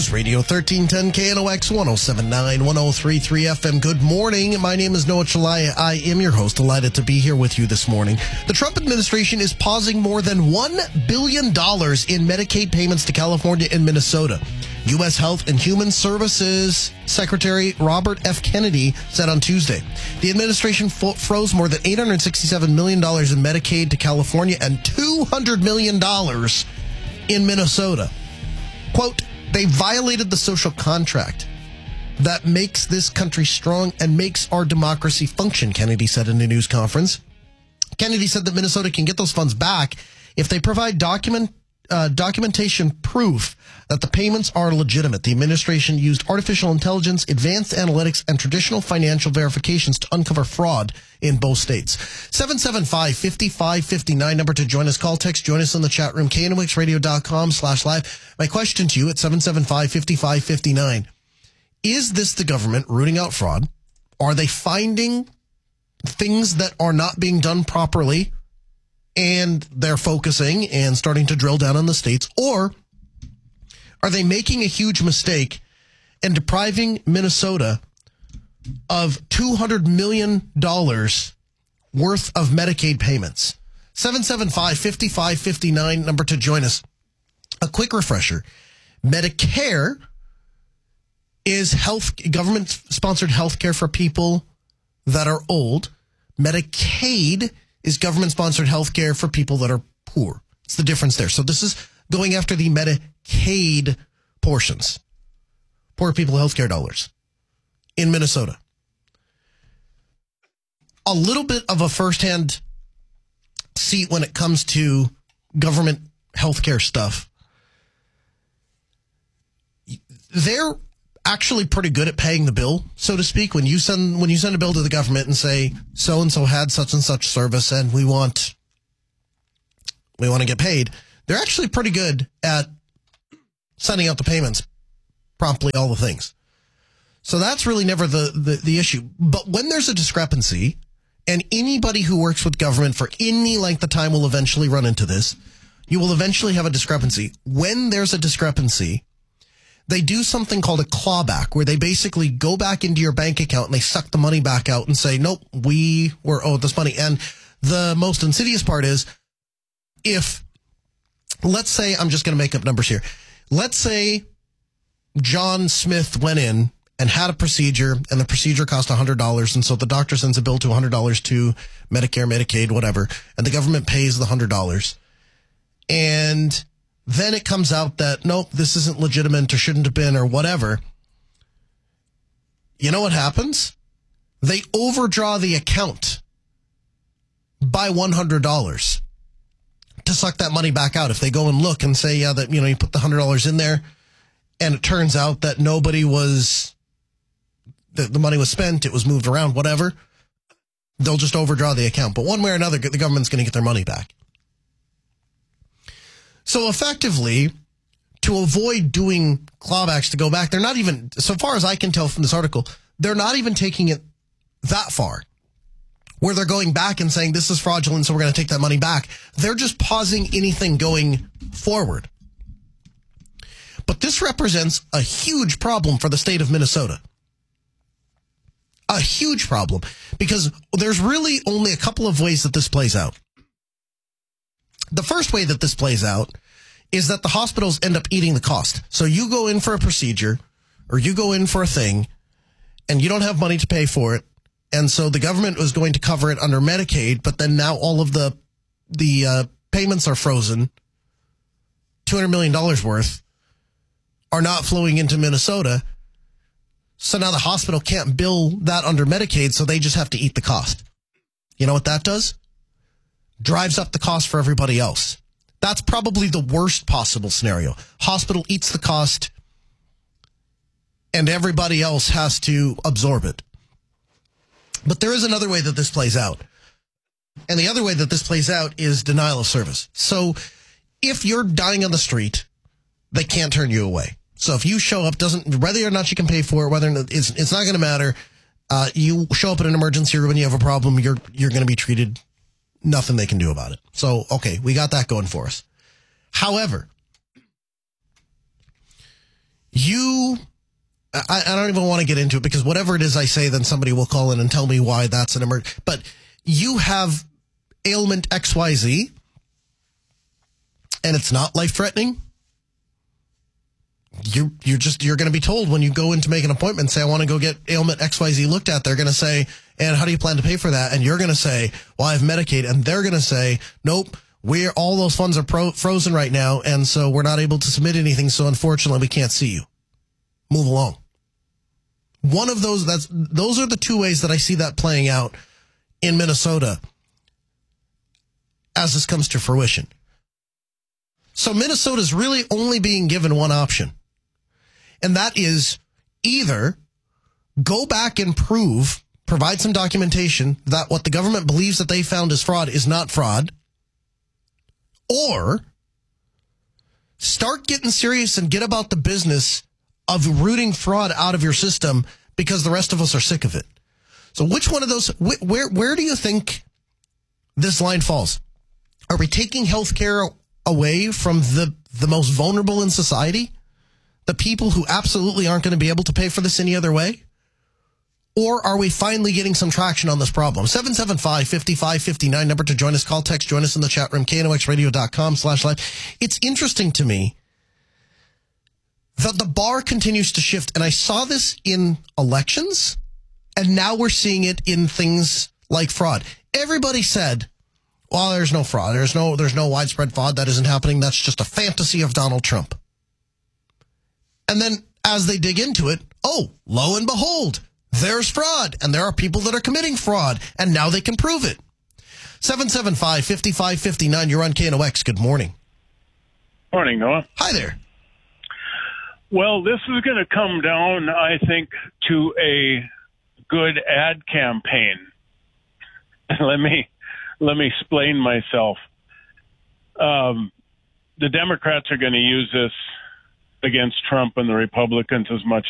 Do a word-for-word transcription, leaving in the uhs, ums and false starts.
News Radio thirteen ten K N O X one oh seven point nine, one oh three point three F M. Good morning. My name is Noah Chalaya. I am your host. Delighted to be here with you this morning. The Trump administration is pausing more than one billion dollars in Medicaid payments to California and Minnesota. U S Health and Human Services Secretary Robert F. Kennedy said on Tuesday, the administration fo- froze more than eight hundred sixty-seven million dollars in Medicaid to California and two hundred million dollars in Minnesota. Quote, they violated the social contract that makes this country strong and makes our democracy function, Kennedy said in a news conference. Kennedy said that Minnesota can get those funds back if they provide document uh, documentation proof that the payments are legitimate. The administration used artificial intelligence, advanced analytics, and traditional financial verifications to uncover fraud in both states. seven seven five, five five five nine, number to join us. Call, text, join us in the chat room, K N O X radio dot com slash live. My question to you at seven seven five, five five five nine. Is this the government rooting out fraud? Are they finding things that are not being done properly and they're focusing and starting to drill down on the states? Or are they making a huge mistake and depriving Minnesota of two hundred million dollars worth of Medicaid payments? seven seven five, five five five nine, number to join us. A quick refresher. Medicare is health government-sponsored health care for people that are old. Medicaid is government-sponsored health care for people that are poor. It's the difference there. So this is going after the Medicaid portions. Poor people health care dollars in Minnesota. A little bit of a firsthand seat when it comes to government health care stuff. They're actually pretty good at paying the bill, so to speak. When you send when you send a bill to the government and say so and so had such and such service and we want we want to get paid, they're actually pretty good at sending out the payments promptly, all the things. So that's really never the, the, the issue. But when there's a discrepancy, and anybody who works with government for any length of time will eventually run into this, you will eventually have a discrepancy. When there's a discrepancy, they do something called a clawback, where they basically go back into your bank account and they suck the money back out and say, nope, we were owed this money. And the most insidious part is, if, let's say, I'm just going to make up numbers here. Let's say John Smith went in and had a procedure, and the procedure cost one hundred dollars, and so the doctor sends a bill to one hundred dollars to Medicare, Medicaid, whatever, and the government pays the one hundred dollars. And then it comes out that, nope, this isn't legitimate or shouldn't have been or whatever. You know what happens? They overdraw the account by one hundred dollars to suck that money back out. If they go and look and say, yeah, that, you know, you put the one hundred dollars in there and it turns out that nobody was, the, the money was spent, it was moved around, whatever, they'll just overdraw the account. But one way or another, the government's going to get their money back. So effectively, to avoid doing clawbacks to go back, they're not even, so far as I can tell from this article, they're not even taking it that far, where they're going back and saying this is fraudulent, so we're going to take that money back. They're just pausing anything going forward. But this represents a huge problem for the state of Minnesota. A huge problem, because there's really only a couple of ways that this plays out. The first way that this plays out is that the hospitals end up eating the cost. So you go in for a procedure or you go in for a thing and you don't have money to pay for it. And so the government was going to cover it under Medicaid, but then now all of the the uh, payments are frozen. two hundred million dollars worth are not flowing into Minnesota. So now the hospital can't bill that under Medicaid, so they just have to eat the cost. You know what that does? Drives up the cost for everybody else. That's probably the worst possible scenario. Hospital eats the cost and everybody else has to absorb it. But there is another way that this plays out. And the other way that this plays out is denial of service. So if you're dying on the street, they can't turn you away. So if you show up, doesn't whether or not you can pay for it, whether or not, it's, it's not going to matter. Uh, you show up in an emergency room and you have a problem, you're you're going to be treated. Nothing they can do about it. So, okay, we got that going for us. However, you I, I don't even want to get into it because whatever it is I say, then somebody will call in and tell me why that's an emergency. But you have ailment X Y Z and it's not life-threatening. You, you're just, you're going to be told when you go in to make an appointment, say, I want to go get ailment X Y Z looked at. They're going to say, and how do you plan to pay for that? And you're going to say, well, I have Medicaid. And they're going to say, nope, we're, all those funds are pro- frozen right now. And so we're not able to submit anything. So unfortunately, we can't see you. Move along. One of those, that's, those are the two ways that I see that playing out in Minnesota as this comes to fruition. So Minnesota's really only being given one option. And that is either go back and prove, provide some documentation that what the government believes that they found is fraud is not fraud, or start getting serious and get about the business of rooting fraud out of your system because the rest of us are sick of it. So which one of those, wh- where where do you think this line falls? Are we taking healthcare away from the, the most vulnerable in society? The people who absolutely aren't going to be able to pay for this any other way? Or are we finally getting some traction on this problem? seven seven five, five five five nine, number to join us. Call, text, join us in the chat room, K N O X radio dot com slash live. It's interesting to me that the bar continues to shift. And I saw this in elections, and now we're seeing it in things like fraud. Everybody said, well, there's no fraud. There's no, there's no widespread fraud. That isn't happening. That's just a fantasy of Donald Trump. And then as they dig into it, oh, lo and behold, there's fraud. And there are people that are committing fraud. And now they can prove it. seven seven five, five five five nine, you're on K N O X. Good morning. Morning, Noah. Hi there. Well, this is going to come down, I think, to a good ad campaign. Let me let me explain myself. Um, the Democrats are going to use this against Trump and the Republicans as much